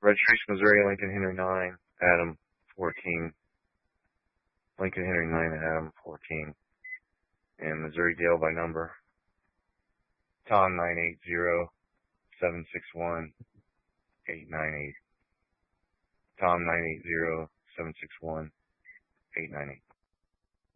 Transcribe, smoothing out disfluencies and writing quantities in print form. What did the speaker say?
Registration Missouri, Lincoln Henry 9, Adam 14. Lincoln Henry 9, Adam 14. And Missouri Dale by number. Tom 980-761-898. Tom 980-761-898.